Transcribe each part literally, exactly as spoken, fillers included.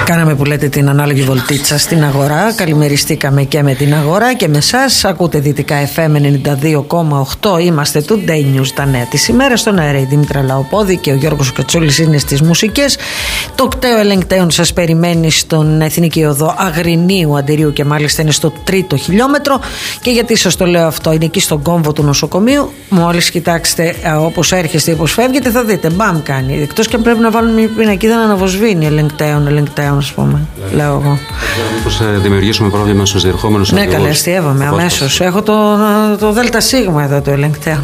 Κάναμε που λέτε την ανάλογη βολτίτσα στην αγορά. Καλημεριστήκαμε και με την αγορά και με εσάς. Ακούτε Δυτικά εφ εμ ενενήντα δύο κόμμα οκτώ. Είμαστε του Day News, τα νέα της ημέρας. Στον αέρα η Δήμητρα Λαοπόδη και ο Γιώργος Κατσούλης είναι στις μουσικές. Το κτέο ελεγκτέων σας περιμένει στον Εθνική Οδό Αγρινίου Αντιρίου και μάλιστα είναι στο τρίτο χιλιόμετρο. Και γιατί σας το λέω αυτό, είναι εκεί στον κόμβο του νοσοκομείου. Μόλις κοιτάξετε όπως έρχεστε ή όπως φεύγετε, θα δείτε μπαμ κάνει. Εκτός και αν πρέπει να βάλουν μια πινακίδα να αναβοσβήνει ελεγκτέων, ελεγκτέων, ας πούμε. Λέω εγώ. Μήπως δημιουργήσουμε πρόβλημα στους διερχόμενους οδηγούς. Ναι, καλέ, αστείευαμε αμέσως. Έχω το, το ΔΣ εδώ του ελεγκτέων.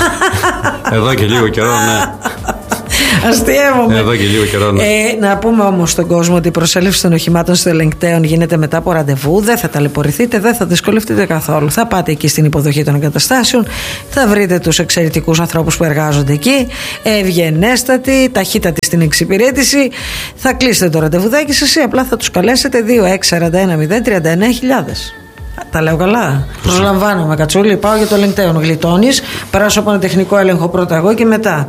Εδώ και λίγο καιρό, ναι. Αστείευομαι. Εδώ και λίγο καιρό. Ναι. Ε, να πούμε όμως στον κόσμο ότι η προσέλευση των οχημάτων στο ελεγκτέων γίνεται μετά από ραντεβού. Δεν θα ταλαιπωρηθείτε, δεν θα δυσκολευτείτε καθόλου. Θα πάτε εκεί στην υποδοχή των εγκαταστάσεων, θα βρείτε τους εξαιρετικούς ανθρώπους που εργάζονται εκεί, ευγενέστατοι, ταχύτατοι στην εξυπηρέτηση. Θα κλείσετε το ραντεβουδάκι σας ή απλά θα τους καλέσετε δύο έξι τέσσερα ένα μηδέν τρία εννιά χιλιάδες. Τα λέω καλά. Προσλαμβάνομαι, Κατσούλη, πάω για το ελεγκτέων. Γλιτώνεις, περάσω από ένα τεχνικό έλεγχο πρώτα εγώ και μετά.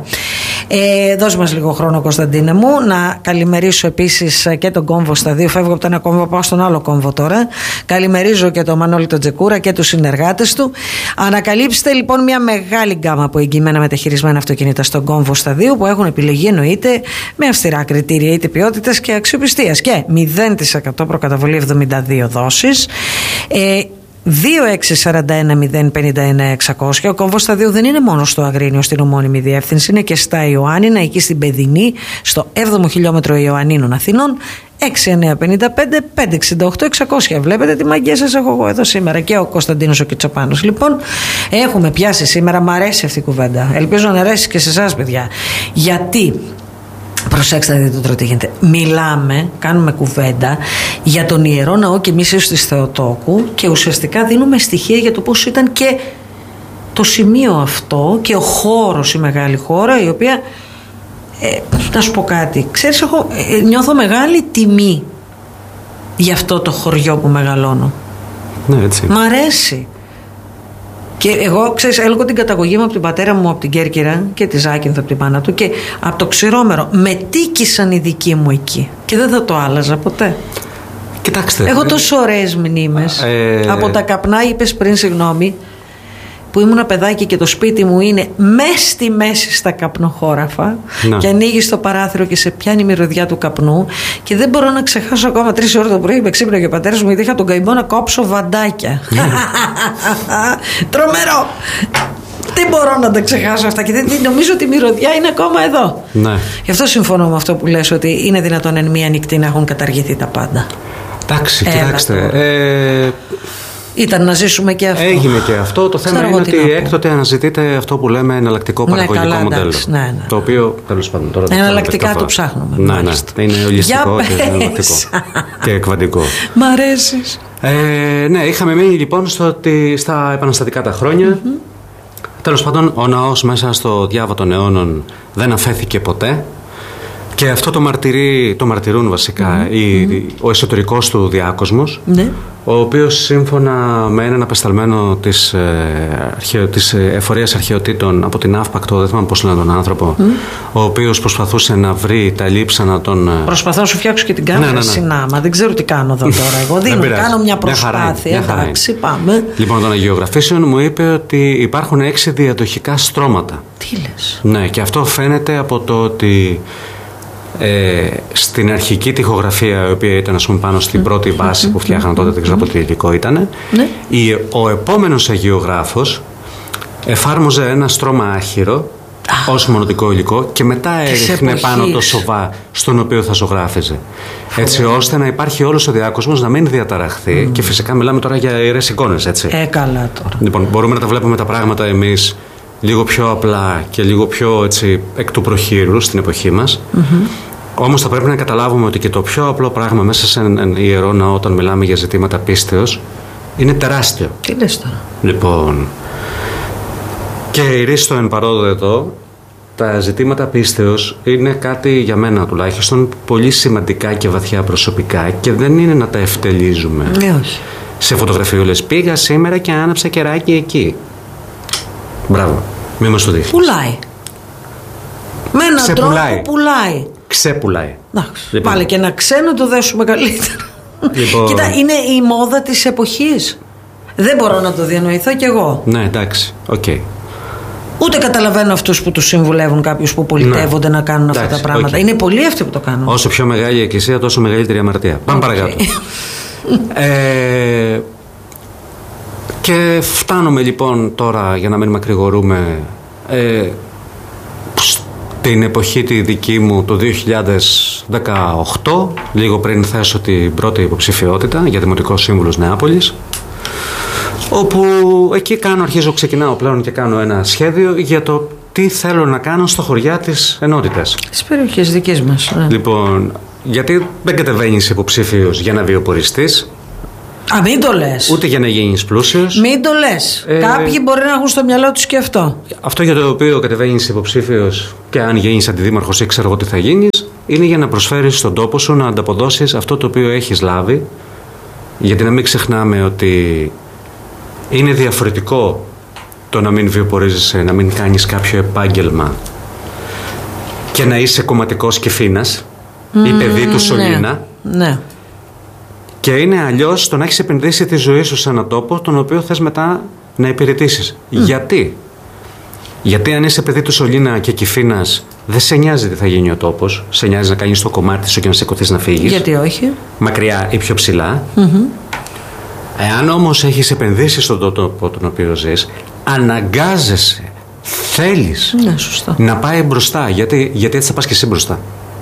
Ε, δώσ' μας λίγο χρόνο, Κωνσταντίνα μου, να καλημερίσω επίσης και τον κόμβο στα δύο. Φεύγω από το ένα κόμβο, πάω στον άλλο κόμβο τώρα. Καλημερίζω και τον Μανώλη τον Τζεκούρα και τους συνεργάτες του. Ανακαλύψτε λοιπόν μια μεγάλη γκάμα από εγγυημένα μεταχειρισμένα αυτοκίνητα στον κόμβο στα δύο, που έχουν επιλεγεί εννοείται με αυστηρά κριτήρια είτε ποιότητας και αξιοπιστίας. Και μηδέν τοις εκατό προκαταβολή εβδομήντα δύο δόσεις. Ε, δύο έξι τέσσερα ένα μηδέν πέντε ένα εξακόσια. Ο κόμβος στα δύο δεν είναι μόνο στο Αγρίνιο στην ομώνυμη διεύθυνση, είναι και στα Ιωάννινα, εκεί στην Παιδινή, στο έβδομο χιλιόμετρο Ιωαννίνων Αθηνών. έξι εννιά πέντε πέντε πέντε εξήντα οκτώ εξακόσια. Βλέπετε τι μαγκία σας έχω εγώ εδώ σήμερα και ο Κωνσταντίνος ο Κιτσοπάνος. Λοιπόν, έχουμε πιάσει σήμερα, μ' αρέσει αυτή η κουβέντα. Ελπίζω να αρέσει και σε εσάς, παιδιά. Γιατί, προσέξτε, δείτε τώρα τι γίνεται. Μιλάμε, κάνουμε κουβέντα για τον Ιερό Ναό και Μίσεως της Θεοτόκου και ουσιαστικά δίνουμε στοιχεία για το πώς ήταν και το σημείο αυτό και ο χώρος, η μεγάλη χώρα, η οποία, ε, να σου πω κάτι, ξέρεις, έχω, ε, νιώθω μεγάλη τιμή για αυτό το χωριό που μεγαλώνω. Ναι, έτσι. Μ' αρέσει. Και εγώ, ξέρεις, έλεγα την καταγωγή μου από την πατέρα μου από την Κέρκυρα και τη Ζάκυνθο από την μάνα του και από το Ξηρόμερο. Με τίκησαν οι δικοί μου εκεί και δεν θα το άλλαζα ποτέ. Κοιτάξτε. Έχω τόσο ωραίες μνήμες. Ε... Από τα καπνά, είπες πριν, συγγνώμη, που ήμουν παιδάκι και το σπίτι μου είναι μες στη μέση στα καπνοχώραφα. Να. Και ανοίγει το παράθυρο και σε πιάνει η μυρωδιά του καπνού. Και δεν μπορώ να ξεχάσω ακόμα τρεις ώρες το πρωί με ξύπνησε ο πατέρας μου, γιατί είχα τον καημό να κόψω βαντάκια. Τρομερό! Δεν μπορώ να τα ξεχάσω αυτά και δεν, νομίζω ότι η μυρωδιά είναι ακόμα εδώ. Ναι. Γι' αυτό συμφωνώ με αυτό που λες, ότι είναι δυνατόν εν μία νυχτή να έχουν καταργηθεί τα πάντα. Εντάξει, κοιτάξτε. Ε... Ήταν να ζήσουμε και αυτό. Έγινε και αυτό. Το θέμα είναι ότι έκτοτε αναζητείται αυτό που λέμε εναλλακτικό παραγωγικό, ναι, καλά, μοντέλο. Ναι, ναι. Το οποίο τέλος πάντων τώρα. Εναλλακτικά το ψάχνουμε. Ναι, ναι. Είναι ολιστικό και εναλλακτικό. Και εκβατικό. Μ' αρέσεις. Ε, ναι, είχαμε μείνει λοιπόν στο ότι στα επαναστατικά τα χρόνια. Mm-hmm. Τέλος πάντων, ο ναός μέσα στο διάβα των αιώνων δεν αφέθηκε ποτέ. Και αυτό το, μαρτυρεί, το μαρτυρούν βασικά mm-hmm. η, ο εσωτερικός του διάκοσμος, mm-hmm. ο οποίος σύμφωνα με έναν απεσταλμένο της, ε, αρχαιο, της εφορίας αρχαιοτήτων από την Αύπακτο, δεν θυμάμαι πώς λένε τον άνθρωπο, mm-hmm. ο οποίος προσπαθούσε να βρει τα λείψανα των... Προσπαθώ να σου φτιάξω και την κάμερα, ναι, ναι, ναι. Συνάμα, δεν ξέρω τι κάνω εδώ τώρα, εγώ δίνω, κάνω μια προσπάθεια, μια εντάξει, πάμε. Λοιπόν, των αγιογραφήσεων μου είπε ότι υπάρχουν έξι διαδοχικά στρώματα. Τι λες? Ναι, και αυτό φαίνεται από το ότι Ε, στην αρχική τοιχογραφία, η οποία ήταν, ας πούμε, πάνω στην πρώτη βάση που φτιάχναν τότε, δεν ξέρω από τι υλικό ήταν, ναι. η, ο επόμενος αγιογράφος εφάρμοζε ένα στρώμα άχυρο ως μονοτικό υλικό και μετά έριχνε πάνω το σοβά στον οποίο θα ζωγράφιζε. Έτσι ώστε να υπάρχει όλος ο διάκοσμος να μην διαταραχθεί. Mm. Και φυσικά μιλάμε τώρα για ιερές εικόνες, έτσι. Ε, καλά τώρα. Λοιπόν, μπορούμε να τα βλέπουμε τα πράγματα εμείς λίγο πιο απλά και λίγο πιο, έτσι, εκ του προχείρου στην εποχή μας. Mm-hmm. Όμως θα πρέπει να καταλάβουμε ότι και το πιο απλό πράγμα μέσα σε έναν ιερό ναό, όταν μιλάμε για ζητήματα πίστεως, είναι τεράστιο. Τι λες τώρα? Λοιπόν, και η ρίστο εν παρόδο εδώ, τα ζητήματα πίστεως είναι κάτι, για μένα τουλάχιστον, πολύ σημαντικά και βαθιά προσωπικά και δεν είναι να τα ευτελίζουμε. Ναι, όχι. Σε φωτογραφιούλες πήγα σήμερα και άναψα κεράκι εκεί. Μπράβο. Μη μας το δείχνεις. Πουλάει. Με έναν τρόπο πουλάει. Ξεπουλάει. Λοιπόν. Πάλι και ένα ξένο το δέσουμε καλύτερα. Λοιπόν. Κοίτα, είναι η μόδα της εποχής. Δεν μπορώ να το διανοηθώ κι εγώ. Ναι, εντάξει, οκ. Okay. Ούτε καταλαβαίνω αυτούς που τους συμβουλεύουν κάποιους που πολιτεύονται ναι. να κάνουν αυτά εντάξει, τα πράγματα. Okay. Είναι πολλοί αυτοί που το κάνουν. Όσο πιο μεγάλη η εκκλησία, τόσο μεγαλύτερη η αμαρτία. Πάμε okay. παρακάτω. ε, και φτάνουμε λοιπόν τώρα, για να μην μακρηγορούμε, ε, στην εποχή τη δική μου το δύο χιλιάδες δεκαοκτώ, λίγο πριν θέσω την πρώτη υποψηφιότητα για Δημοτικό Σύμβουλος Νεάπολης, όπου εκεί κάνω, αρχίζω, ξεκινάω πλέον και κάνω ένα σχέδιο για το τι θέλω να κάνω στο χωριά της ενότητας. Στις περιοχές δικές μας. Ναι. Λοιπόν, γιατί δεν κατεβαίνεις υποψήφιος για να βιοποριστείς. Α, μην το λες. Ούτε για να γίνεις πλούσιος. Μην το λες. Ε, Κάποιοι μπορεί να έχουν στο μυαλό τους και αυτό. Αυτό για το οποίο κατεβαίνεις υποψήφιος και αν γίνεις αντιδήμαρχος ή ξέρω εγώ τι θα γίνεις, είναι για να προσφέρεις στον τόπο σου να ανταποδώσεις αυτό το οποίο έχεις λάβει. Γιατί να μην ξεχνάμε ότι είναι διαφορετικό το να μην βιοπορίζεσαι, να μην κάνεις κάποιο επάγγελμα και να είσαι κομματικός κεφίνας mm, ή παιδί του Σωλήνα. Ναι, ναι. Και είναι αλλιώς το να έχεις επενδύσει τη ζωή σου σε έναν τόπο τον οποίο θες μετά να υπηρετήσεις. Mm. Γιατί? Γιατί αν είσαι παιδί του Σωλήνα και Κηφίνας, δεν σε νοιάζει τι θα γίνει ο τόπος. Σε νοιάζει να κάνεις το κομμάτι σου και να σηκωθείς να φύγεις. Γιατί όχι? Μακριά ή πιο ψηλά. Mm-hmm. Εάν όμως έχεις επενδύσει στον τόπο τον οποίο ζεις, αναγκάζεσαι, θέλεις ναι, σωστά. να πάει μπροστά. Γιατί, γιατί έτσι θα πας και εσύ μπροστά.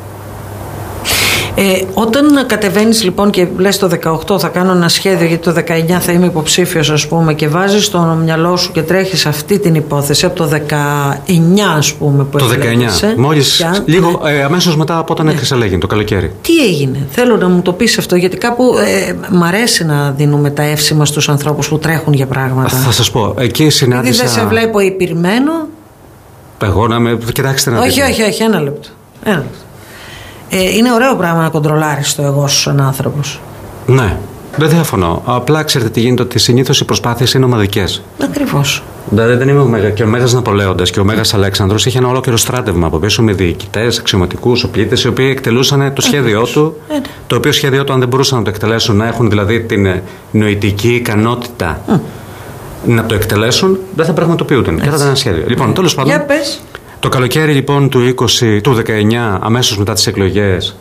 Ε, όταν κατεβαίνεις λοιπόν και λες το δεκαοκτώ θα κάνω ένα σχέδιο γιατί το δεκαεννιά θα είμαι υποψήφιος ας πούμε και βάζεις στο μυαλό σου και τρέχεις αυτή την υπόθεση από το δεκαεννιά ας πούμε που το δεκαεννιά, ε, μόλις πια, λίγο ναι. ε, αμέσως μετά από όταν ναι. εξελέγει το καλοκαίρι. Τι έγινε? Θέλω να μου το πεις αυτό γιατί κάπου ε, μ' αρέσει να δίνουμε τα εύσημα στους ανθρώπους που τρέχουν για πράγματα. Θα σας πω, εκεί συνάντησα... Γιατί δεν σε βλέπω υπηρμένο. Εγώ να με... Κοιτάξτε να όχι, δείτε. όχι, όχι, ένα λεπτό. Ένα λεπτό. Ε, είναι ωραίο πράγμα να κοντρολάρεις το εγώ σου σαν άνθρωπος. Ναι, δεν διαφωνώ. Απλά ξέρετε τι γίνεται, ότι συνήθως οι προσπάθειες είναι ομαδικές. Ακριβώς. Δηλαδή δεν είμαι ο Μέγα, και ο Μέγας Ναπολέοντας και ο Μέγας Αλέξανδρος είχε ένα ολόκληρο στράτευμα από πίσω με διοικητές, αξιωματικούς, οπλίτες, οι οποίοι εκτελούσαν το σχέδιό του. Ε, το οποίο σχέδιό του, αν δεν μπορούσαν να το εκτελέσουν, να έχουν δηλαδή την νοητική ικανότητα mm. να το εκτελέσουν, δεν θα πραγματοποιούνταν. Και θα ήταν ένα σχέδιο. Λοιπόν, mm. τέλος πάντων. Για πες. Το καλοκαίρι λοιπόν του, είκοσι, του δεκαεννιά, αμέσως μετά τις εκλογές,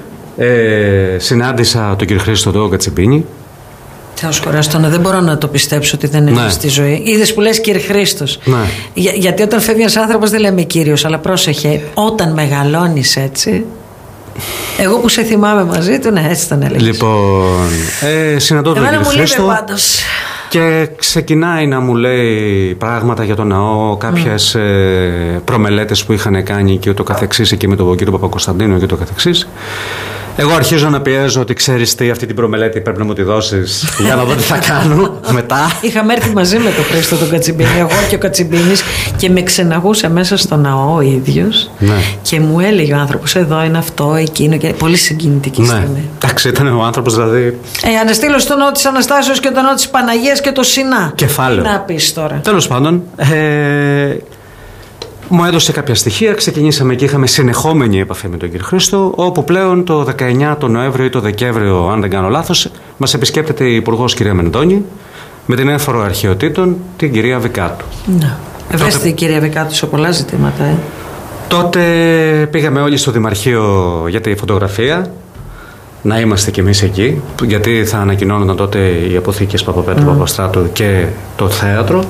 ε, συνάντησα τον κύριο Χρήστο τον Κατσιμπίνη. Θα σου κοράσω, δεν μπορώ να το πιστέψω ότι δεν είναι ναι. στη ζωή. Είδες που λες κύριε Χρήστος. Ναι. Για, γιατί όταν φεύγει ένας άνθρωπος δεν λέμε κύριος, αλλά πρόσεχε, όταν μεγαλώνεις έτσι. Εγώ που σε θυμάμαι μαζί του, ναι, έτσι τον έλεγες. Λοιπόν, ε, συναντώ τον κύριο Χρήστο. Πάντως. Και ξεκινάει να μου λέει πράγματα για τον ναό, κάποιες mm. ε, προμελέτες που είχαν κάνει και ούτω καθεξής εκεί με τον κύριο Παπακοσταντίνο και ούτω καθεξής. Εγώ αρχίζω να πιέζω ότι ξέρεις τι, αυτή την προμελέτη πρέπει να μου τη δώσεις για να δω τι θα κάνω μετά. Είχαμε έρθει μαζί με τον Χρήστο τον Κατσιμπίνη, εγώ και ο Κατσιμπίνης, και με ξεναγούσε μέσα στο ναό ο ίδιος. Ναι. Και μου έλεγε ο άνθρωπος, εδώ είναι αυτό, εκείνο, και πολύ συγκινητική στιγμή. Ναι. Εντάξει, ήταν ο άνθρωπος δηλαδή. Ε, αναστείλω στο ναό της Αναστάσεως και το ναό της Παναγίας και το Σινά. Κεφάλαιο. Τι να πεις τώρα. Τέλος πάντων. Ε... Μου έδωσε κάποια στοιχεία, ξεκινήσαμε και είχαμε συνεχόμενη επαφή με τον κύριο Χρήστο, όπου πλέον το δεκαεννιά, τον Νοέμβριο ή το Δεκέμβριο, αν δεν κάνω λάθος, μας επισκέπτεται η Υπουργός κυρία Μενδώνη με την έφορο αρχαιοτήτων, την κυρία Βικάτου. Ναι. Ευαίσθητη τότε... η κυρία Βικάτου σε πολλά ζητήματα, ε. Τότε πήγαμε όλοι στο Δημαρχείο για τη φωτογραφία, να είμαστε κι εμείς εκεί, γιατί θα ανακοινώνονταν τότε οι αποθήκες Παπαπέτρου, mm. Παπαστράτου και το θέατρο.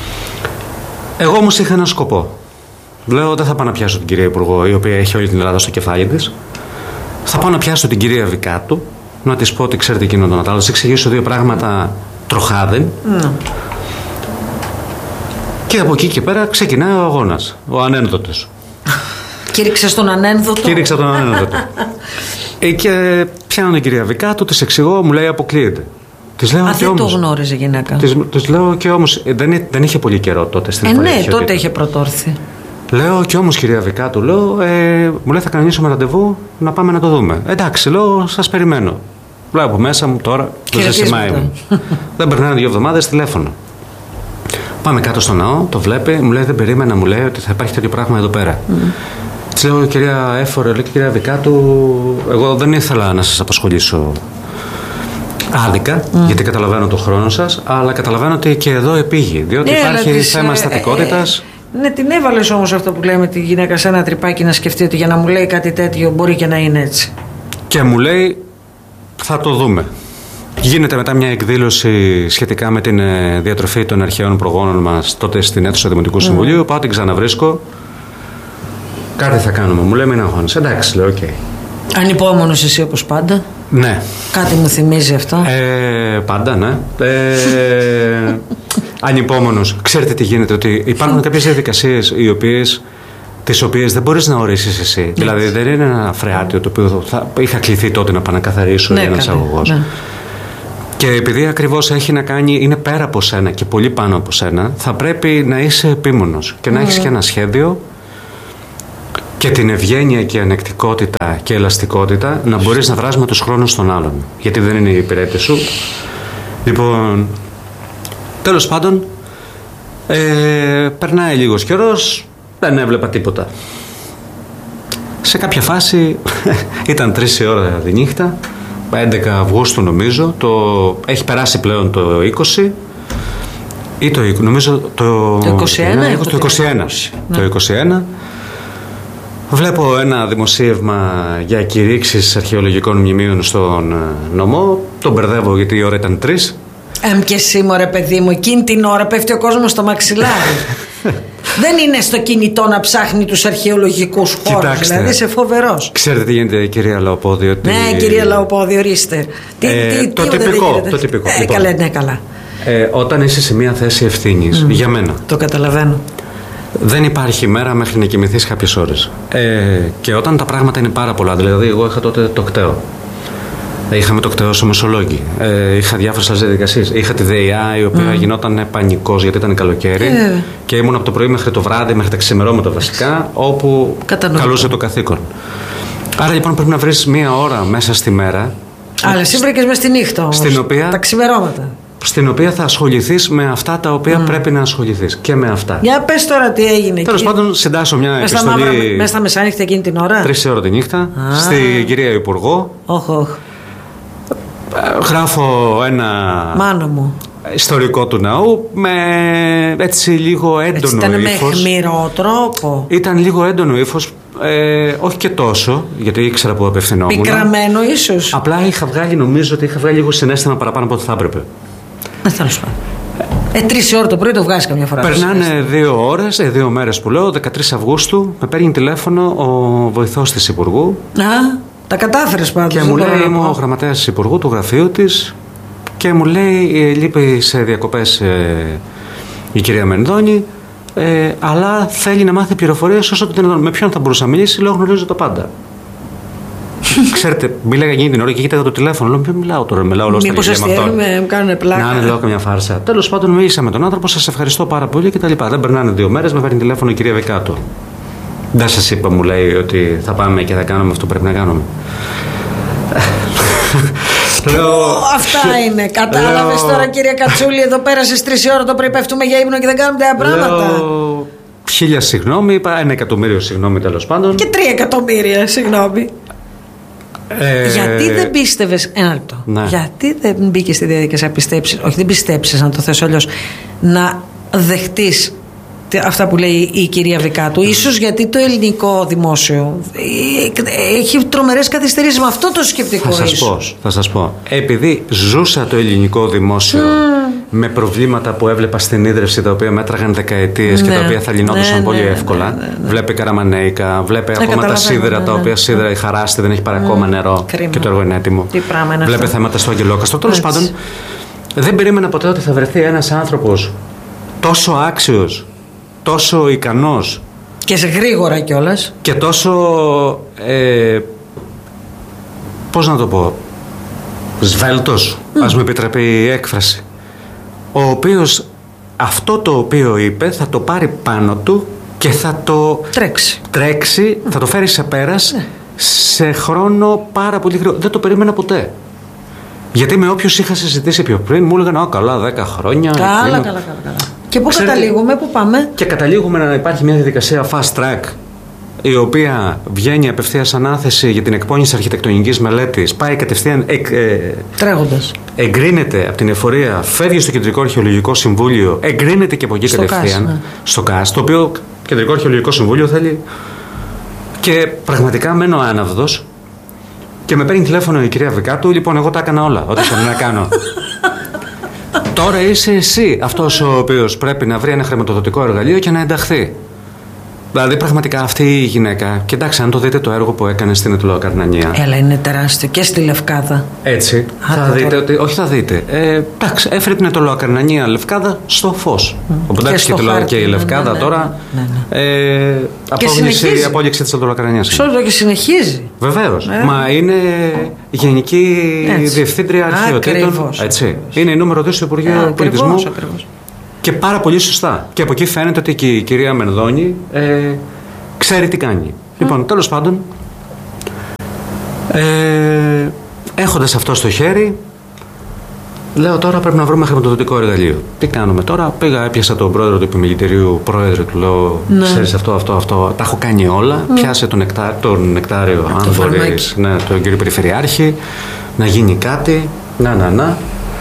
Εγώ όμως είχα ένα σκοπό. Λέω, δεν θα πάω να πιάσω την κυρία Υπουργό, η οποία έχει όλη την Ελλάδα στο κεφάλι της. Θα πάω να πιάσω την κυρία Βικάτου, να της πω ότι ξέρετε εκείνο τον Νατάλο, να της εξηγήσω δύο πράγματα τροχάδεν. Mm. Και από εκεί και πέρα ξεκινάει ο αγώνας, ο ανένδοτος. Κήρυξες τον ανένδοτο. Κήρυξα τον ανένδοτο. ε, και πιάνω την κυρία Βικάτου, της εξηγώ, μου λέει αποκλείεται. Της λέω, Α, δεν όμως, το γνώριζε γυναίκα. Της, της λέω και όμως, δεν, δεν είχε πολύ καιρό τότε στην ε, ναι, τότε είχε πρωτόρθει. Λέω και όμως κυρία Βικάτου, λέω, ε, μου λέει θα κανονίσουμε ραντεβού να πάμε να το δούμε. Εντάξει, λέω, σας περιμένω. Βλέπω μέσα μου τώρα, το ζεσημάει μου. Δεν περνάνε δύο εβδομάδες τηλέφωνο. Πάμε κάτω στο ναό, το βλέπει, μου λέει δεν περίμενα, μου λέει ότι θα υπάρχει τέτοιο πράγμα εδώ πέρα. Mm. Της λέω, κυρία Έφορε, λέω και κυρία Βικάτου, εγώ δεν ήθελα να σας απασχολήσω άδικα, mm. γιατί καταλαβαίνω το χρόνο σας, αλλά καταλαβαίνω ότι και εδώ επήγει, διότι ναι, υπάρχει της, θέμα στατικότητας. Ε, ε, ναι, την έβαλες όμως αυτό που λέμε τη γυναίκα σε ένα τρυπάκι να σκεφτεί ότι για να μου λέει κάτι τέτοιο μπορεί και να είναι έτσι. Και μου λέει, θα το δούμε. Γίνεται μετά μια εκδήλωση σχετικά με την διατροφή των αρχαίων προγόνων μας τότε στην αίθουσα Δημοτικού Συμβουλίου. Mm. Πάω, την ξαναβρίσκω. Κάτι θα κάνουμε. Μου λέει, μην αγχώνεσαι. Εντάξει, λέω, οκ. Okay. Ανυπόμονος εσύ όπως πάντα. Ναι. Κάτι μου θυμίζει αυτό. Ε, πάντα, ναι. Ε, ανυπόμονος. Ξέρετε τι γίνεται, ότι υπάρχουν κάποιες διαδικασίες οι οποίες, τις οποίες δεν μπορείς να ορίσεις εσύ. Ναι. Δηλαδή δεν είναι ένα φρεάτιο το οποίο θα είχα κληθεί τότε να πάω να καθαρίσω, ναι, ένας αγωγός. Ναι. Και επειδή ακριβώς έχει να κάνει, είναι πέρα από σένα και πολύ πάνω από σένα, θα πρέπει να είσαι επίμονος και να mm. έχεις και ένα σχέδιο και την ευγένεια και ανεκτικότητα και ελαστικότητα να μπορείς να δράσεις με τους χρόνους των άλλων. Γιατί δεν είναι η υπηρέτη σου. Λοιπόν, τέλος πάντων, ε, περνάει λίγος καιρός, δεν έβλεπα τίποτα. Σε κάποια φάση, ήταν τρεις η ώρα τη νύχτα, έντεκα Αυγούστου νομίζω, το, έχει περάσει πλέον το είκοσι ή το, νομίζω το, το είκοσι ένα, ναι, το είκοσι ένα, ναι. Το είκοσι ένα. Βλέπω ένα δημοσίευμα για κηρύξεις αρχαιολογικών μνημείων στον νομό. Τον μπερδεύω γιατί η ώρα ήταν τρεις. Εμ και εσύ μωρέ παιδί μου, εκείνη την ώρα πέφτει ο κόσμος στο μαξιλάρι. Δεν είναι στο κινητό να ψάχνει τους αρχαιολογικούς χώρους. Κοιτάξτε, δηλαδή είσαι φοβερός. Ξέρετε τι γίνεται, κυρία Λαοπόδη? Ότι... Ναι, κυρία Λαοπόδη, ορίστε. Τι, ε, τι, το, τι τυπικό, το τυπικό. Ε, λοιπόν, καλά, ναι, καλά. Ε, όταν είσαι σε μια θέση ευθύνης, mm. για μένα. Το καταλαβαίνω. Δεν υπάρχει μέρα μέχρι να κοιμηθείς κάποιες ώρες. Ε, και όταν τα πράγματα είναι πάρα πολλά, δηλαδή εγώ είχα τότε το κταίο. Είχαμε το κταίο στο Μεσολόγγι. Ε, είχα διάφορες άλλες διαδικασίες. Είχα τη ΔΕΙΑ η οποία mm. γινόταν πανικός γιατί ήταν καλοκαίρι. Ε. Και ήμουν από το πρωί μέχρι το βράδυ, μέχρι τα ξημερώματα βασικά, όπου Κατανοητό. καλούσε το καθήκον. Άρα λοιπόν πρέπει να βρεις μία ώρα μέσα στη μέρα. Αλλά εσύ βρήκες μες στη νύχτα όμως. Στην οποία, τα ξημερώματα. Στην οποία θα ασχοληθείς με αυτά τα οποία mm. πρέπει να ασχοληθείς. Και με αυτά. Για πες τώρα τι έγινε. Τέλος πάντων, συντάσσω μια μες επιστολή. Μέσα στα μεσάνυχτα εκείνη την ώρα. Τρεις ώρα τη νύχτα. Ah. Στην κυρία Υπουργό. Oh, oh. Γράφω ένα Μάνο μου. ιστορικό του ναού με έτσι λίγο έντονο ύφος. Ήταν με αιχμηρό τρόπο. Ήταν λίγο έντονο ύφος, ε, όχι και τόσο, γιατί ήξερα που απευθυνόμουν. Πικραμένο ίσως. Απλά είχα βγάλει, νομίζω ότι είχα βγάλει λίγο συναίσθημα παραπάνω από ό,τι θα έπρεπε. Δεν θέλω σπάνω. Ε, τρεις ώρες το πρωί το βγάζει καμιά φορά. Περνάνε δύο ώρες, ε, δύο μέρες που λέω, δεκατρείς Αυγούστου, με παίρνει τηλέφωνο ο βοηθός της Υπουργού. Α. Τα κατάφερες πάντως. Και μου λέει, είμαι ο γραμματέας της Υπουργού του γραφείου της, και μου λέει, λείπει σε διακοπές ε, η κυρία Μενδώνη, ε, αλλά θέλει να μάθει πληροφορίες όσο το δυνατόν. Με ποιον θα μπορούσα να μιλήσει? Λέω, γνωρίζω τα πάντα. Ξέρετε, μίλαγα εκείνη την ώρα και κοίταγα το τηλέφωνο. Λέω, μην μιλάω τώρα, μιλάω όλο στα λιγία με αυτόν. Μήπως μου κάνουν πλάκα. Να είναι, λέω, καμιά φάρσα. Τέλος πάντων, μίλησα με τον άνθρωπο, σας ευχαριστώ πάρα πολύ κτλ. Δεν περνάνε δύο μέρες, με παίρνει τηλέφωνο η κυρία Βικάτου. Δεν σας είπα, μου λέει, ότι θα πάμε και θα κάνουμε αυτό που πρέπει να κάνουμε. Λέω... Αυτά είναι. Κατάλαβες τώρα, κύριε Κατσούλη, εδώ πέρασες τρεις ώρα το πρωί, πέφτουμε για ύπνο και δεν κάνουμε τέτοια πράγματα. Λέω... Χίλια συγγνώμη, είπα ένα εκατομμύριο συγγνώμη τέλος πάντων. Και τρία εκατομμύρια συγγνώμη. Ε... Γιατί δεν πίστευες, ένα λεπτό, ναι. Γιατί δεν μπήκες στη διαδικασία να πιστέψεις, όχι δεν πιστέψεις, να το θέσω αλλιώς, να δεχτείς αυτά που λέει η κυρία Βικάτου? Ίσως γιατί το ελληνικό δημόσιο έχει τρομερές καθυστερήσεις με αυτό το σκεπτικό. Θα σας πω, θα σας πω. Επειδή ζούσα το ελληνικό δημόσιο mm. με προβλήματα που έβλεπα στην ίδρυυση, τα οποία μέτραγαν δεκαετίες, ναι, και τα οποία θα λυνόντουσαν ναι, πολύ ναι, εύκολα. Ναι, ναι, ναι. Βλέπει Καραμανέικα, βλέπει ναι, ακόμα τα σίδερα, ναι, τα οποία ναι, σίδερα η Χαράστη δεν έχει πάρει mm. ακόμα νερό. Κρίμα. Και το έργο είναι έτοιμο. Βλέπει θέματα στο Αγγελόκαστρο. Τέλος πάντων, δεν περίμενα ποτέ ότι θα βρεθεί ένας άνθρωπος τόσο άξιος, τόσο ικανός και σε γρήγορα κιόλας και τόσο ε, πώς να το πω, σβέλτος, mm. ας μου επιτραπεί η έκφραση, ο οποίος αυτό το οποίο είπε θα το πάρει πάνω του και θα το τρέξει, τρέξει mm. θα το φέρει σε πέρας mm. σε χρόνο πάρα πολύ γρήγορα. Δεν το περίμενα ποτέ. Γιατί με όποιους είχα συζητήσει πιο πριν μου έλεγαν, α, καλά, δέκα χρόνια. Καλά, καλά, καλά, καλά. Και πού Ξέρετε, καταλήγουμε, πού πάμε? Και καταλήγουμε να υπάρχει μια διαδικασία fast track η οποία βγαίνει απευθείας ανάθεση για την εκπόνηση αρχιτεκτονικής μελέτης, πάει κατευθείαν εκ, ε, τρέχοντας. Εγκρίνεται από την εφορία, φεύγει στο Κεντρικό Αρχαιολογικό Συμβούλιο, εγκρίνεται και από εκεί στο κατευθείαν ΚΑΣ, ναι. στο ΚΑΣ, το οποίο Κεντρικό Αρχαιολογικό Συμβούλιο θέλει. Και πραγματικά μένω άναυδος και με παίρνει τηλέφωνο η κυρία Βικάτου. Λοιπόν, εγώ τα έκανα όλα, ό,τι θέλω να κάνω. Τώρα είσαι εσύ αυτός ο οποίος πρέπει να βρει ένα χρηματοδοτικό εργαλείο και να ενταχθεί. Δηλαδή, πραγματικά αυτή η γυναίκα, και εντάξει, αν το δείτε το έργο που έκανε στην Αιτωλοκαρνανία. Έλα, είναι τεράστιο και στη Λευκάδα. Έτσι. Α, θα δείτε ότι. Όχι, θα δείτε. Ε, εντάξει, έφερε την Αιτωλοκαρνανία Λευκάδα στο φως. Mm. Οπότε εντάξει, και, και, και η Λευκάδα ναι, ναι, τώρα. Ναι, ναι. Ε, απόγευση, απόγευση της Αιτωλοκαρνανίας. Ξέρω και συνεχίζει. Βεβαίως. Ε. Μα είναι Γενική έτσι. Διευθύντρια Αρχαιοτήτων. Έτσι. Είναι η νούμερο δύο στο Υπουργείο Πολιτισμού. Ακριβώς. Και πάρα πολύ σωστά. Και από εκεί φαίνεται ότι και η κυρία Μενδώνη ε, ξέρει τι κάνει. Mm. Λοιπόν, τέλος πάντων, ε, έχοντας αυτό στο χέρι, λέω τώρα πρέπει να βρούμε χρηματοδοτικό εργαλείο. Τι κάνουμε τώρα? Πήγα, έπιασα τον πρόεδρο του επιμελητηρίου, πρόεδρε του, λέω: ναι. Ξέρεις αυτό, αυτό, αυτό. Τα έχω κάνει όλα. Mm. Πιάσε τον, νεκτά, τον νεκτάριο, αν μπορείς, ναι, τον κύριο Περιφερειάρχη, να γίνει κάτι. Να, να, να.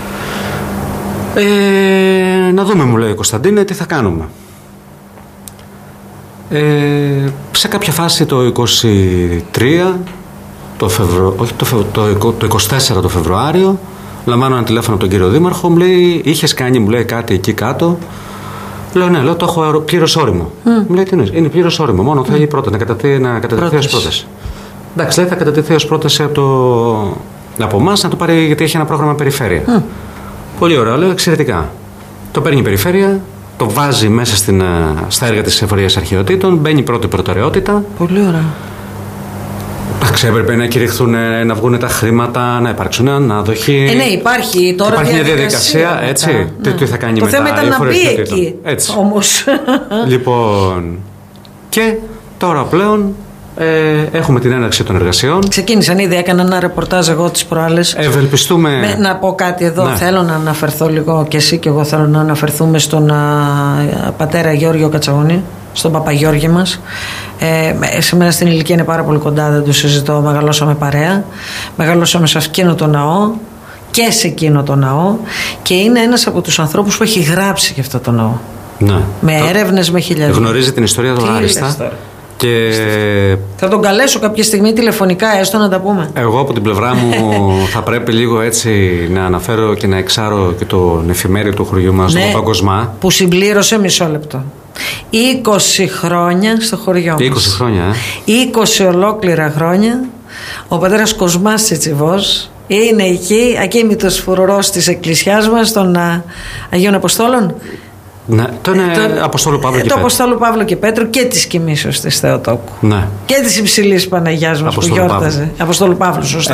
Ε, να δούμε, μου λέει ο Κωνσταντίνε, τι θα κάνουμε. Ε, σε κάποια φάση το είκοσι τρία, το, Φεβρου... όχι, το, το, το είκοσι τέσσερα το Φεβρουάριο, λαμβάνω ένα τηλέφωνο από τον κύριο Δήμαρχο, μου λέει: είχες κάνει, μου λέει, κάτι εκεί κάτω. Λέω: ναι, λέω, το έχω πλήρως όριμο. Mm. Μου λέει: τι είναι, είναι πλήρως όριμο, μόνο mm. θέλει πρώτα να κατατεθεί, να κατατεθεί ως πρόταση. Εντάξει, λέει, θα κατατεθεί ως πρόταση από, το... από εμάς να το πάρει, γιατί έχει ένα πρόγραμμα περιφέρεια. Mm. Πολύ ωραίο, λέω, εξαιρετικά. Το παίρνει η περιφέρεια, το βάζει μέσα στην, στα έργα της Εφορίας Αρχαιοτήτων, μπαίνει πρώτη προτεραιότητα. Πολύ ωραία. Εντάξει, έπρεπε να κηρυχθούν, να βγουν τα χρήματα, να υπάρξουν ανάδοχοι. Ε, ναι, υπάρχει τώρα υπάρχει διαδικασία. Μια διαδικασία έτσι. Ναι. Τι, τι θα κάνει το μετά. Το θέμα ήταν να μπει εκεί. Έτσι. Όμως. Λοιπόν. Και τώρα πλέον. Ε, έχουμε την έναρξη των εργασιών. Ξεκίνησαν ήδη, έκανα ένα ρεπορτάζ εγώ τις προάλλες. Ευελπιστούμε. Με, να πω κάτι εδώ, ναι. Θέλω να αναφερθώ λίγο και εσύ και εγώ θέλω να αναφερθούμε στον α, πατέρα Γιώργιο Κατσαγονή, στον Παπαγιώργη μας. Ε, σε μένα στην ηλικία είναι πάρα πολύ κοντά, δεν το συζητώ. Μεγαλώσαμε παρέα. Μεγαλώσαμε σε εκείνο το ναό και σε εκείνο το ναό. Και είναι ένας από τους ανθρώπους που έχει γράψει για αυτό το ναό. Ναι. Με έρευνες, με χιλιάδες. Γνωρίζει την ιστορία του άριστα. Και... θα τον καλέσω κάποια στιγμή τηλεφωνικά, έστω να τα πούμε. Εγώ από την πλευρά μου θα πρέπει λίγο έτσι να αναφέρω και να εξάρω και τον εφημέριο του χωριού μας, ναι, τον Παπακοσμά. Που συμπλήρωσε, μισό λεπτό, είκοσι χρόνια στο χωριό μας. είκοσι χρόνια, ε. είκοσι ολόκληρα χρόνια. Ο πατέρας Κοσμάς Τσιτσιβός είναι εκεί, ακίνητος φρουρός της εκκλησιάς μας, των Αγίων Αποστόλων. Ναι, το είναι το, Αποστόλου Παύλου και το Πέτρου. Αποστόλου Παύλου και Πέτρου και της Κοιμήσεως της Θεοτόκου. Ναι. Και της Υψηλής Παναγιάς μας Αποστόλου που γιόρταζε. Παύλου. Αποστόλου Παύλου, σωστά.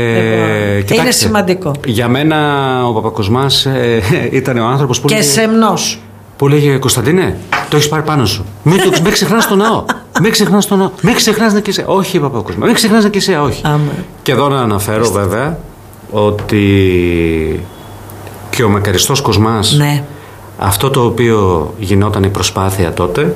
Ε, λοιπόν, είναι σημαντικό. Για μένα ο Παπακοσμάς ε, ήταν ο άνθρωπος που. Και λέγε, σεμνός. Που λέγε: Κωνσταντίνε, το έχεις πάρει πάνω σου. Μην, το, μην ξεχνάς τον ναό. Μην ξεχνάς τον ναό. Μην ξεχνάς να κοίσαι. Όχι, Παπακοσμά. Μην ξεχνάς να κοίσαι. Όχι. Άμα. Και εδώ να αναφέρω Είστε. βέβαια ότι και ο Μακαριστός Κοσμάς. Ναι. Αυτό το οποίο γινόταν η προσπάθεια τότε,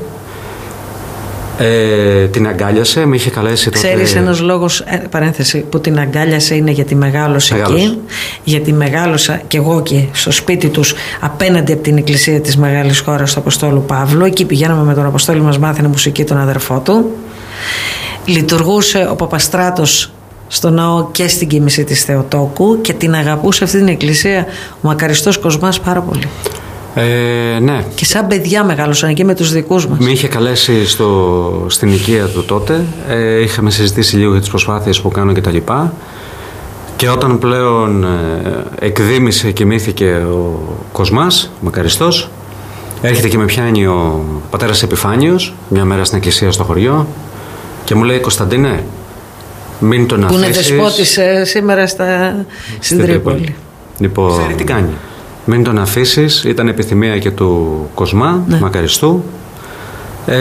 ε, την αγκάλιασε, με είχε καλέσει τότε. Ξέρεις, ένας λόγος, ε, παρένθεση, που την αγκάλιασε είναι γιατί μεγάλωσε Μεγάλος. εκεί, γιατί μεγάλωσα κι εγώ και στο σπίτι τους απέναντι από την εκκλησία της μεγάλης χώρας του Αποστόλου Παύλου. Εκεί πηγαίναμε με τον Αποστόλη, μας μάθαινε μουσική, τον αδερφό του. Λειτουργούσε ο Παπαστράτος στο ναό και στην Κοίμηση της Θεοτόκου και την αγαπούσε αυτή την εκκλησία ο Μακαριστός Κοσμάς πάρα πολύ. Ε, ναι. Και σαν παιδιά μεγάλωσαν εκεί με τους δικούς μας. Με είχε καλέσει στο, στην οικία του τότε. Ε, είχαμε συζητήσει λίγο για τις προσπάθειες που κάνω και τα λοιπά. Και όταν πλέον ε, εκδήμησε και μύθηκε ο Κοσμάς, ο Μακαριστός, έρχεται και με πιάνει ο πατέρας Επιφάνιος μια μέρα στην εκκλησία στο χωριό και μου λέει: Κωνσταντίνε, μην τον αφήσεις. Που είναι δεσπότης ε, σήμερα στα... στην Τρίπολη. Λοιπόν, ξέρει τι κάνει. Μην τον αφήσεις, ήταν επιθυμία και του Κοσμά, ναι. Μακαριστού, ε,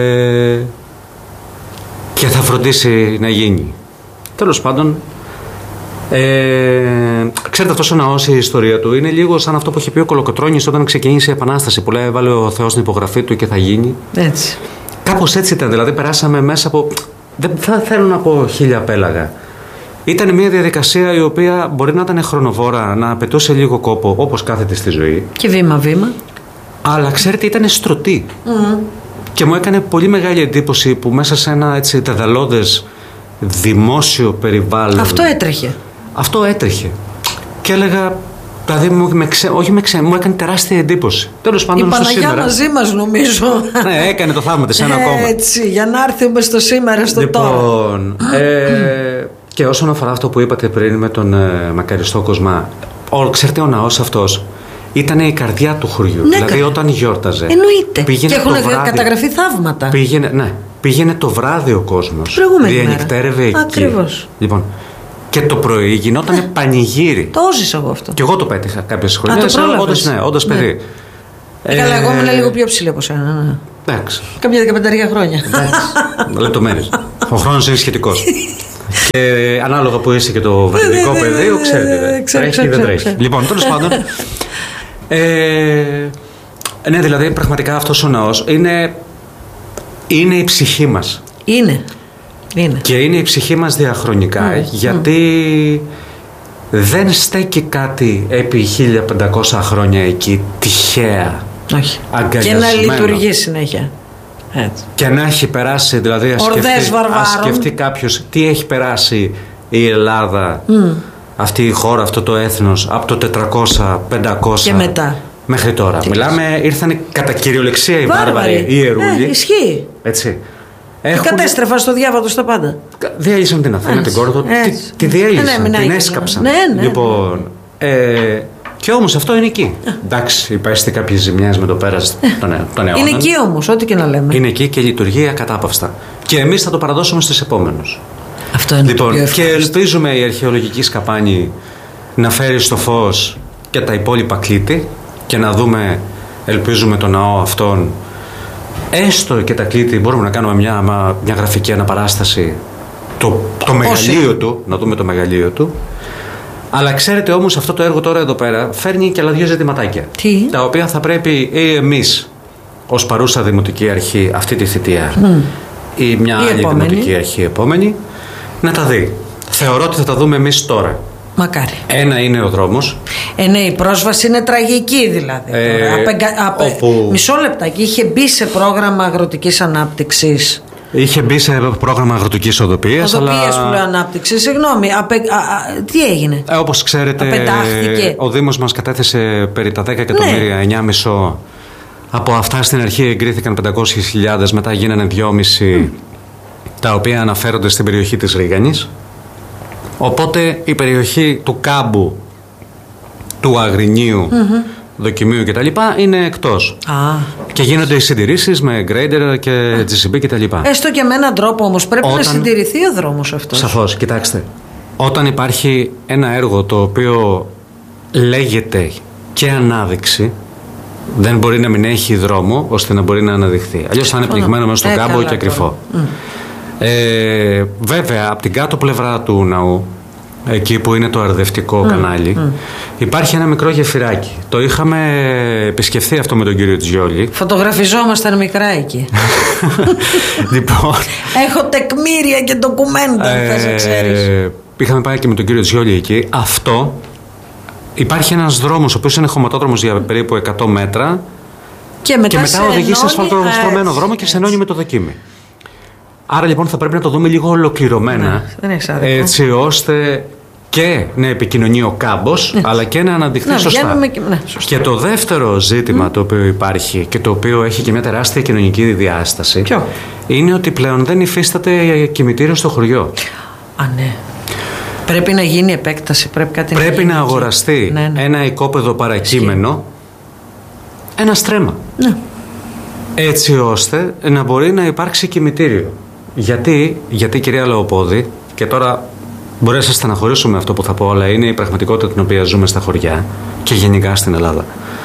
και θα φροντίσει να γίνει. Τέλος πάντων, ε, ξέρετε, αυτός ο ναός, η ιστορία του είναι λίγο σαν αυτό που είχε πει ο Κολοκοτρώνης όταν ξεκίνησε η Επανάσταση, που λέει: έβαλε ο Θεός την υπογραφή του και θα γίνει. Έτσι. Κάπως έτσι ήταν, δηλαδή περάσαμε μέσα από, δεν θα θέλω να πω χίλια πέλαγα. Ήταν μια διαδικασία η οποία μπορεί να ήταν χρονοβόρα, να απαιτούσε λίγο κόπο, όπως κάθεται στη ζωή. Και βήμα-βήμα. Αλλά ξέρετε, ήταν στρωτή. Mm. Και μου έκανε πολύ μεγάλη εντύπωση που μέσα σε ένα έτσι δεδαλώδες δημόσιο περιβάλλον. Αυτό έτρεχε. Αυτό έτρεχε. Και έλεγα, δηλαδή, μου, με ξε, όχι με ξε, μου έκανε τεράστια εντύπωση. Τέλος πάντων, η στο Παναγιά σήμερα. μαζί μας, νομίζω. Ναι, έκανε το θαύμα της ένα ακόμα. Έτσι, για να έρθουμε στο σήμερα, στο λοιπόν, τώρα. Λοιπόν, ε, και όσον αφορά αυτό που είπατε πριν με τον ε, μακαριστό Κοσμά, ο, ξέρετε, ο ναός αυτός ήταν η καρδιά του χωριού. Ναι, δηλαδή, όταν γιόρταζε. Εννοείται. Και έχουν καταγραφεί θαύματα. Πήγαινε, ναι, πήγαινε το βράδυ ο κόσμος. Διανυκτέρευε εκεί. Ακριβώς. Λοιπόν, και το πρωί γινόταν πανηγύρι. Το ζήσα εγώ αυτό. Και εγώ το πέτυχα κάποιες χρονιές. Όντως, ναι, όντως παιδί. Ε, Καλά, εγώ ήμουν λίγο πιο ψηλή από σένα. Εντάξει. Κάποια δεκαπενταριά χρόνια. Λεπτομέρειες. Ο χρόνος είναι σχετικός. Και ανάλογα που είσαι και το βρετανικό πεδίο, ξέρετε. Τρέχει ή δεν τρέχει. Λοιπόν, τέλος πάντων. Ναι, δηλαδή πραγματικά αυτός ο ναός είναι η ψυχή μας. Είναι. Είναι. Και είναι η ψυχή μας διαχρονικά, mm. γιατί mm. δεν στέκει κάτι επί χίλια πεντακόσια χρόνια εκεί τυχαία. Όχι. Και να λειτουργεί συνέχεια. Έτσι. Και να έχει περάσει, δηλαδή ας σκεφτεί, ας σκεφτεί κάποιος τι έχει περάσει η Ελλάδα, mm. αυτή η χώρα, αυτό το έθνος από το τετρακόσια πεντακόσια και μετά μέχρι τώρα. Τι Μιλάμε, ήρθαν κατά κυριολεξία οι βάρβαροι, οι ιερούλοι. Ε, ισχύει. Έτσι. Έχουν... Κατέστρεφαν στο διάβατο στα πάντα. Διέλυσαν την Αθήνα, την Κόρδο. Τη, τη διέλυσαν, ναι, την έσκαψαν. Ναι, ναι, λοιπόν, ε, και όμως αυτό είναι εκεί. Εντάξει, υπέστη κάποιες ζημιές με το πέρας των αιώνων. Είναι εκεί όμως, ό,τι και να λέμε. Είναι εκεί και λειτουργεί ακατάπαυστα. Και εμείς θα το παραδώσουμε στους επόμενους. Αυτό είναι λοιπόν, το πιο και ελπίζουμε η αρχαιολογική σκαπάνη να φέρει στο φως και τα υπόλοιπα κλήτη και να δούμε, ελπίζουμε, τον ναό αυτόν. Έστω και τα κλήτη μπορούμε να κάνουμε μια, μια γραφική αναπαράσταση, το, το μεγαλείο του, να δούμε το μεγαλείο του. Αλλά ξέρετε όμως, αυτό το έργο τώρα εδώ πέρα φέρνει και άλλα δύο ζητηματάκια. Τι? Τα οποία θα πρέπει ή εμείς ως παρούσα Δημοτική Αρχή αυτή τη θητεία mm. ή μια η άλλη επόμενη. Δημοτική Αρχή επόμενη να τα δει. Θεωρώ ότι θα τα δούμε εμείς τώρα. Μακάρι. Ένα είναι ο δρόμος. Ε, ναι, η πρόσβαση είναι τραγική δηλαδή. Ε, απεγκα... απε... όπου... Μισό λεπτάκι, είχε μπει σε πρόγραμμα αγροτικής ανάπτυξης. Είχε μπει σε πρόγραμμα αγροτικής οδοποιίας. Οδοποιίας αλλά... που λέω ανάπτυξη, συγγνώμη. Απε... Α, α, τι έγινε? Ε, όπως ξέρετε, απετάχθηκε. Ο Δήμος μας κατέθεσε περί τα δέκα εκατομμύρια, ναι. εννιά κόμμα πέντε. Από αυτά στην αρχή εγκρίθηκαν πεντακόσιες χιλιάδες, μετά γίνανε δυόμισι, mm. τα οποία αναφέρονται στην περιοχή της Ρίγανης. Οπότε η περιοχή του Κάμπου, του Αγρινίου, mm-hmm. Δοκιμίου κτλ. Είναι εκτός. Ah. Και γίνονται οι συντηρήσεις με γκρέιντερ και τζι σι μπι κτλ. Έστω και με έναν τρόπο όμως πρέπει Όταν... να συντηρηθεί ο δρόμος αυτός. Σαφώς, κοιτάξτε. Όταν υπάρχει ένα έργο το οποίο λέγεται και ανάδειξη, δεν μπορεί να μην έχει δρόμο ώστε να μπορεί να αναδειχθεί. Αλλιώς θα είναι πνιγμένο μέσα στον ε, κάμπο και κρυφό. Mm. Ε, βέβαια, από την κάτω πλευρά του ναού, εκεί που είναι το αρδευτικό mm. κανάλι, mm. υπάρχει ένα μικρό γεφυράκι. Το είχαμε επισκεφθεί αυτό με τον κύριο Τζιόλη. Φωτογραφιζόμασταν μικρά εκεί. Λοιπόν, έχω τεκμήρια και ντοκουμέντα, ε, θα σε ξέρεις. Είχαμε πάει και με τον κύριο Τζιόλη εκεί. Αυτό, υπάρχει ένας δρόμος, ο οποίος είναι χωματόδρομος για περίπου εκατό μέτρα και μετά, και μετά οδηγεί σε ασφαλτοστρωμένο δρόμο και σε ενώνει με το Δοκίμι. Άρα λοιπόν θα πρέπει να το δούμε λίγο ολοκληρωμένα, ναι, έτσι ώστε και να επικοινωνεί ο κάμπος, ναι. αλλά και να αναδειχθεί ναι, σωστά. Και, ναι, σωστά. Και το δεύτερο ζήτημα mm. το οποίο υπάρχει και το οποίο έχει και μια τεράστια κοινωνική διάσταση, Ποιο? είναι ότι πλέον δεν υφίσταται κημητήριο στο χωριό. Α, ναι. Πρέπει να γίνει επέκταση, πρέπει κάτι πρέπει να γίνει. να αγοραστεί ναι, ναι. ένα οικόπεδο παρακείμενο, ένα στρέμμα. Ναι. Έτσι ώστε να μπορεί να υπάρξει κημητήριο. Γιατί, γιατί κυρία Λεοπόδη, και τώρα μπορεί να σας στεναχωρήσω με αυτό που θα πω, αλλά είναι η πραγματικότητα την οποία ζούμε στα χωριά και γενικά στην Ελλάδα.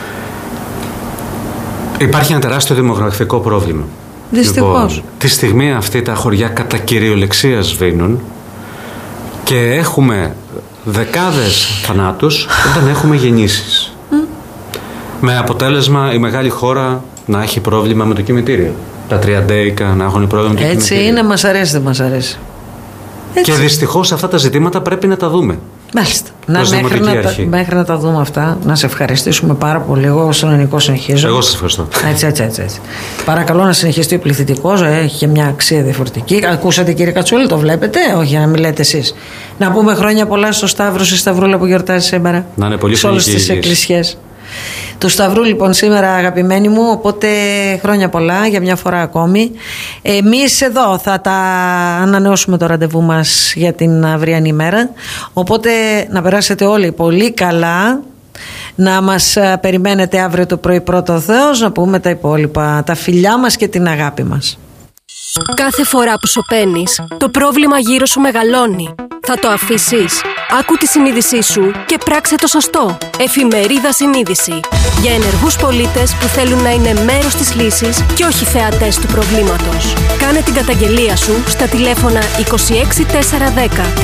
Υπάρχει ένα τεράστιο δημογραφικό πρόβλημα. Δυστυχώς. Λοιπόν, τη στιγμή αυτή τα χωριά κατά κυριολεξία σβήνουν και έχουμε δεκάδες θανάτους όταν έχουμε γεννήσεις. Mm. Με αποτέλεσμα η μεγάλη χώρα να έχει πρόβλημα με το κημητήριο. τα τριαντέικα να έχουν οι πρόδρομοι. Έτσι είναι, μας αρέσει, δεν μας αρέσει. Έτσι. Και δυστυχώς αυτά τα ζητήματα πρέπει να τα δούμε. Μάλιστα. Να, μέχρι, να τα, μέχρι να τα δούμε αυτά, να σε ευχαριστήσουμε πάρα πολύ. Εγώ στον ελληνικό συνεχίζω. Εγώ σας ευχαριστώ. Έτσι, έτσι, έτσι, έτσι. Παρακαλώ να συνεχιστεί ο πληθυντικός, έχει και μια αξία διαφορετική. Ακούσατε κύριε Κατσούλη, το βλέπετε, όχι για να μην λέτε εσείς. Να πούμε χρόνια πολλά στο Σταύρο, στη Σταυρούλα που γιορτάζει σήμερα. Να είναι πολύ σε όλες τις εκκλησιές του Σταυρού λοιπόν σήμερα, αγαπημένοι μου, οπότε χρόνια πολλά για μια φορά ακόμη. Εμείς εδώ θα τα ανανεώσουμε το ραντεβού μας για την αυριανή ημέρα, οπότε να περάσετε όλοι πολύ καλά, να μας περιμένετε αύριο το πρωί πρώτο Θεός, να πούμε τα υπόλοιπα, τα φιλιά μας και την αγάπη μας. Κάθε φορά που σωπαίνεις, το πρόβλημα γύρω σου μεγαλώνει. Θα το αφήσεις? Άκου τη συνείδησή σου και πράξε το σωστό. Εφημερίδα Συνείδηση. Για ενεργούς πολίτες που θέλουν να είναι μέρος της λύσης και όχι θεατές του προβλήματος. Κάνε την καταγγελία σου στα τηλέφωνα είκοσι έξι τετρακόσια δέκα